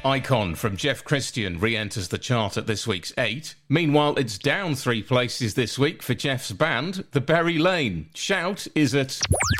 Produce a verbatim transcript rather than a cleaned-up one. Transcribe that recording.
Icon from Jeff Christian re-enters the chart at this week's eight. Meanwhile, it's down three places this week for Jeff's band, The Berry Lane. Shout is at